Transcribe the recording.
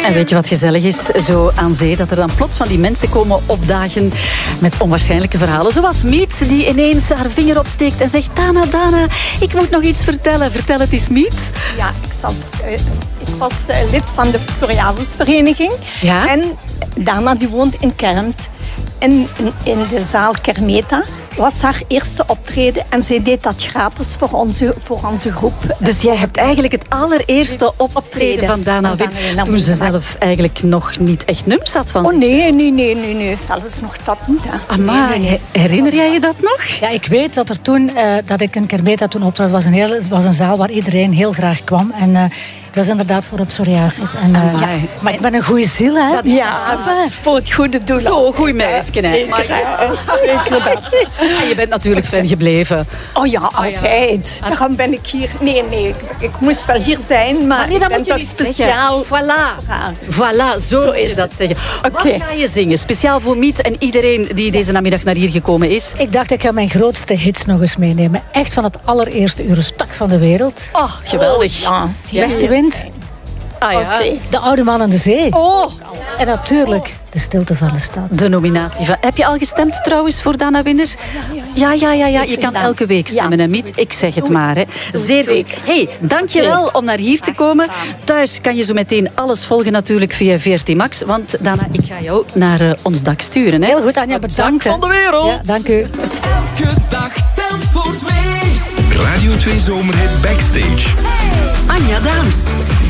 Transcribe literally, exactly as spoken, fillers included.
En weet je wat gezellig is, zo aan zee, dat er dan plots van die mensen komen opdagen met onwaarschijnlijke verhalen. Zoals Miet, die ineens haar vinger opsteekt en zegt: Dana, Dana, ik moet nog iets vertellen. Vertel het eens, Miet. Ja, ik, zal, uh, ik was uh, lid van de psoriasisvereniging. Ja? En Dana die woont in Kermt. En in, in de zaal Kermeta was haar eerste optreden en zij deed dat gratis voor onze, voor onze groep. Dus jij hebt eigenlijk het allereerste optreden van Dana Win, toen ze zelf eigenlijk nog niet echt nummers had van Oh nee, nee, nee, nee, nee, zelfs nog dat niet. Hè. Amai, nee, nee, nee. Herinner jij je dat nog? Ja, ik weet dat er toen, uh, dat ik in Kermeta toen optrad, was een, heel, was een zaal waar iedereen heel graag kwam. En uh, het was inderdaad voor de psoriasis. En, uh, ja, maar ik ben een goede ziel, hè? Dat ja, super. Voor het goede doel. Zo, goed meisje, hè? Zeker, zeker dat. En je bent natuurlijk fan gebleven. Oh ja, altijd. Oh ja. Daarom ben ik hier. Nee, nee, ik, ik moest wel hier zijn, maar, maar nee, ik ben toch speciaal. Voilà, voilà, zo, zo is je dat zeggen. Okay. Wat ga je zingen? Speciaal voor Miet en iedereen die deze namiddag naar hier gekomen is. Ik dacht, ik ga mijn grootste hits nog eens meenemen. Echt van het allereerste uur stak van de wereld. Oh, geweldig. Oh, ja. Westenwind. Ah, ja. Okay. De oude man aan de zee. Oh. En natuurlijk de stilte van de stad. De nominatie van... Heb je al gestemd trouwens voor Dana Winner? Ja, ja, ja. ja. Je kan elke week stemmen, hè, Miet? Ik zeg het maar. Hè. Zeer goed. Hey, dankjewel om naar hier te komen. Thuis kan je zo meteen alles volgen natuurlijk via V R T Max. Want Dana, ik ga jou naar uh, ons dak sturen. Hè. Heel goed, Anja. Bedankt. Van de wereld. Ja, dank u. Elke dag telt voor twee. Radio twee Zomerhit Backstage. Anja Daams.